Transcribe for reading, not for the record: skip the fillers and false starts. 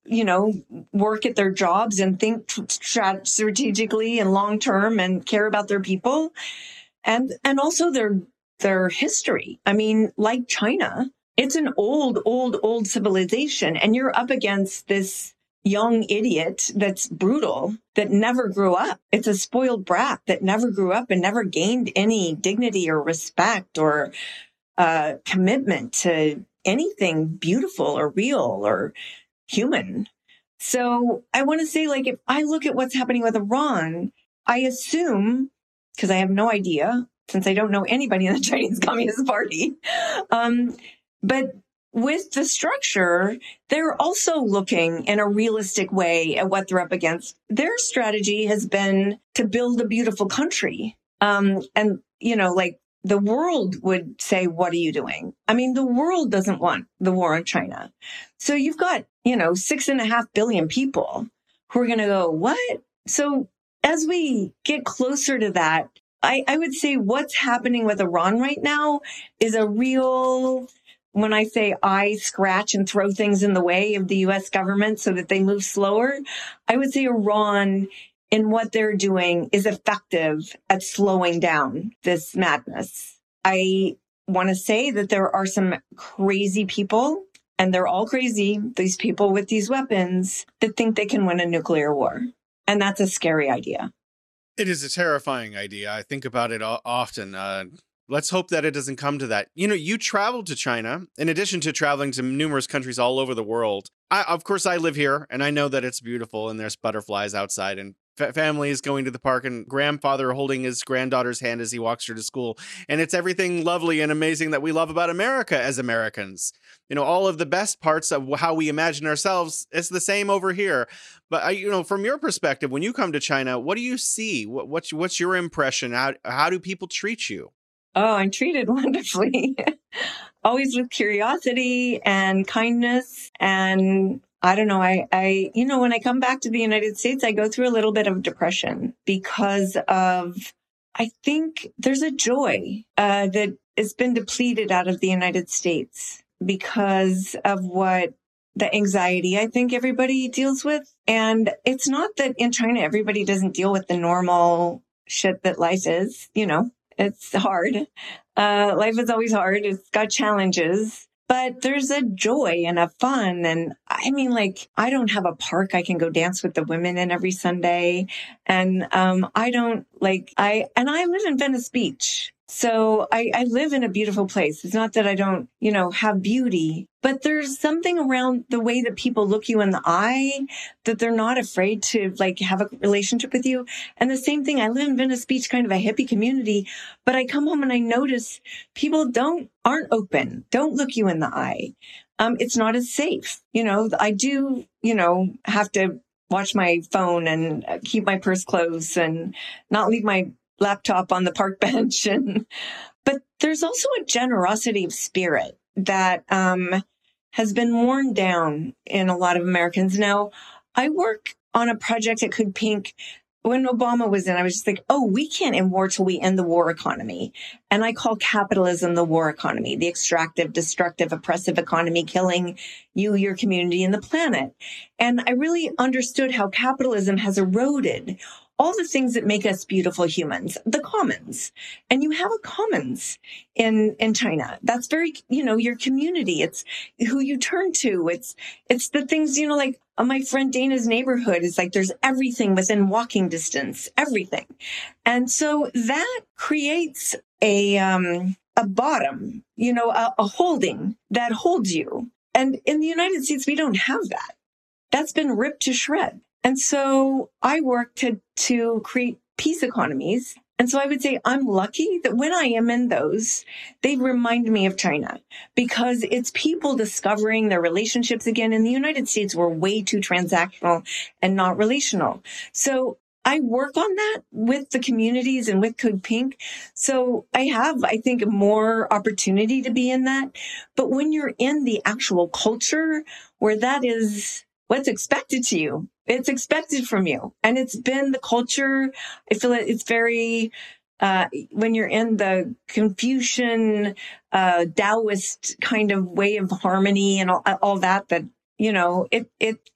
work at their jobs and think strategically and long term and care about their people, and also their history. I mean, like China, it's an old civilization, and you're up against this young idiot that's brutal, that never grew up. It's a spoiled brat that never grew up and never gained any dignity or respect or commitment to anything beautiful or real or human. So I want to say, like, if I look at what's happening with Iran, I assume, because I have no idea, since I don't know anybody in the Chinese Communist Party, but with the structure, they're also looking in a realistic way at what they're up against. Their strategy has been to build a beautiful country. And, like, the world would say, what are you doing? I mean, the world doesn't want the war on China. So you've got, 6.5 billion people who are going to go, what? So as we get closer to that, I would say what's happening with Iran right now is a real, when I say I scratch and throw things in the way of the U.S. government so that they move slower, I would say Iran in what they're doing is effective at slowing down this madness. I want to say that there are some crazy people, and they're all crazy, these people with these weapons, that think they can win a nuclear war. And that's a scary idea. It is a terrifying idea. I think about it often. Let's hope that it doesn't come to that. You traveled to China, in addition to traveling to numerous countries all over the world. Of course, I live here, and I know that it's beautiful, and there's butterflies outside, and families going to the park, and grandfather holding his granddaughter's hand as he walks her to school. And it's everything lovely and amazing that we love about America as Americans. All of the best parts of how we imagine ourselves, it's the same over here. But, from your perspective, when you come to China, what do you see? What's your impression? How do people treat you? Oh, I'm treated wonderfully. Always with curiosity and kindness. And I don't know, I when I come back to the United States, I go through a little bit of depression because of, I think there's a joy that has been depleted out of the United States because of what the anxiety I think everybody deals with. And it's not that in China, everybody doesn't deal with the normal shit that life is, it's hard. Life is always hard. It's got challenges, but there's a joy and a fun. And I mean, like, I don't have a park I can go dance with the women in every Sunday. And I live in Venice Beach. So I live in a beautiful place. It's not that I don't, have beauty, but there's something around the way that people look you in the eye, that they're not afraid to have a relationship with you. And the same thing, I live in Venice Beach, kind of a hippie community, but I come home and I notice people aren't open, don't look you in the eye. It's not as safe. I do, have to watch my phone and keep my purse close and not leave my laptop on the park bench. But there's also a generosity of spirit that has been worn down in a lot of Americans. Now, I work on a project at Cook Pink. When Obama was in, I was just like, oh, we can't end war till we end the war economy. And I call capitalism the war economy, the extractive, destructive, oppressive economy, killing you, your community, and the planet. And I really understood how capitalism has eroded all the things that make us beautiful humans, the commons. And you have a commons in China. That's very, your community. It's who you turn to. It's the things, like my friend Dana's neighborhood is like, there's everything within walking distance, everything. And so that creates a bottom, a holding that holds you. And in the United States, we don't have that. That's been ripped to shreds. And so I work to create peace economies. And so I would say I'm lucky that when I am in those, they remind me of China, because it's people discovering their relationships again. In the United States, we're way too transactional and not relational. So I work on that with the communities and with Cook Pink. So I have, I think, more opportunity to be in that. But when you're in the actual culture where that is what's expected to you, it's expected from you. And it's been the culture. I feel it's very, when you're in the Confucian, Taoist kind of way of harmony and all that,